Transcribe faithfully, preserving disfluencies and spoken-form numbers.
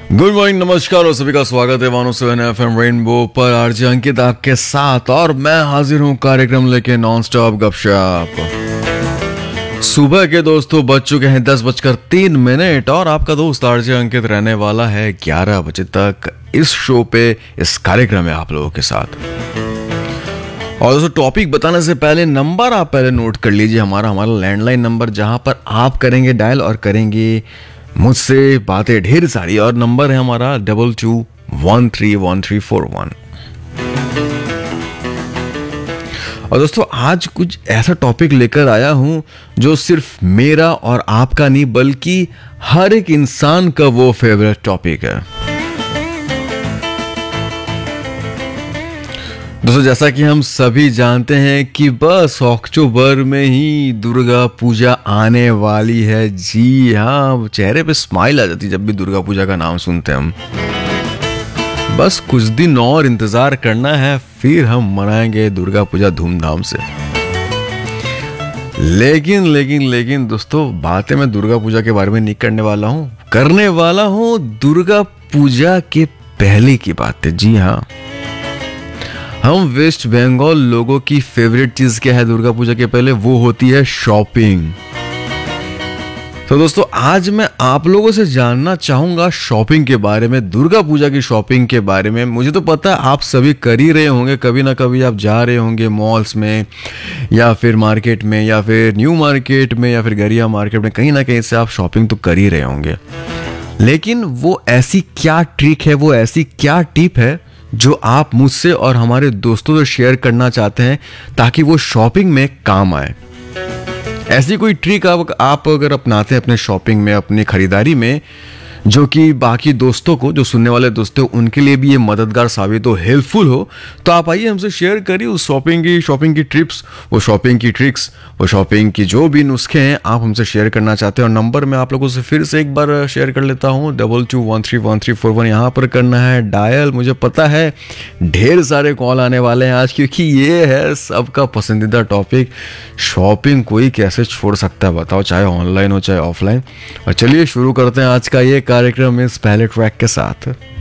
Good morning, नमस्कार और सभी का स्वागत है one O seven F M rainbow पर। आरजे अंकित आपके साथ और मैं हाजिर हूँ कार्यक्रम लेके नॉन स्टॉप गपशप। सुबह के दोस्तों बज चुके हैं दस बजकर तीन मिनट और आपका दोस्त आरजे अंकित रहने वाला है ग्यारह बजे तक इस शो पे, इस कार्यक्रम में आप लोगों के साथ। और दोस्तों टॉपिक बताने से पहले नंबर आप पहले नोट कर लीजिए, हमारा हमारा लैंडलाइन नंबर जहां पर आप करेंगे डायल और करेंगे मुझसे बातें ढेर सारी। और नंबर है हमारा double two one three one three four one. और दोस्तों आज कुछ ऐसा टॉपिक लेकर आया हूं जो सिर्फ मेरा और आपका नहीं बल्कि हर एक इंसान का वो फेवरेट टॉपिक है। दोस्तों जैसा कि हम सभी जानते हैं कि बस अक्टूबर में ही दुर्गा पूजा आने वाली है। जी हाँ, चेहरे पे स्माइल आ जाती है जब भी दुर्गा पूजा का नाम सुनते हैं हम। बस कुछ दिन और इंतजार करना है, फिर हम मनाएंगे दुर्गा पूजा धूमधाम से। लेकिन लेकिन लेकिन दोस्तों बातें मैं दुर्गा पूजा के बारे में नहीं करने वाला हूँ, करने वाला हूँ दुर्गा पूजा के पहले की बातें। जी हाँ, हम वेस्ट बंगाल लोगों की फेवरेट चीज क्या है दुर्गा पूजा के पहले? वो होती है शॉपिंग। तो दोस्तों आज मैं आप लोगों से जानना चाहूंगा शॉपिंग के बारे में, दुर्गा पूजा की शॉपिंग के बारे में। मुझे तो पता है आप सभी कर ही रहे होंगे, कभी ना कभी आप जा रहे होंगे मॉल्स में या फिर मार्केट में या फिर न्यू मार्केट में या फिर गरिया मार्केट में, कहीं ना कहीं से आप शॉपिंग तो कर ही रहे होंगे। लेकिन वो ऐसी क्या ट्रिक है, वो ऐसी क्या टिप है जो आप मुझसे और हमारे दोस्तों से शेयर करना चाहते हैं ताकि वो शॉपिंग में काम आए? ऐसी कोई ट्रिक आप, आप अगर अपनाते हैं अपने शॉपिंग में, अपनी खरीदारी में, जो कि बाकी दोस्तों को, जो सुनने वाले दोस्तों उनके लिए भी ये मददगार साबित हो, हेल्पफुल हो, तो आप आइए हमसे शेयर करिए उस शॉपिंग की शॉपिंग की ट्रिप्स, वो शॉपिंग की ट्रिक्स, वो शॉपिंग की जो भी नुस्खे हैं आप हमसे शेयर करना चाहते हैं। और नंबर मैं आप लोगों से फिर से एक बार शेयर कर लेता हूँ, double two one three one three four one. यहाँ पर करना है डायल। मुझे पता है ढेर सारे कॉल आने वाले हैं आज, क्योंकि ये है सबका पसंदीदा टॉपिक। शॉपिंग कोई कैसे छोड़ सकता है बताओ, चाहे ऑनलाइन हो चाहे ऑफलाइन। और चलिए शुरू करते हैं आज का ये कार्यक्रम इस पहले ट्रैक के साथ।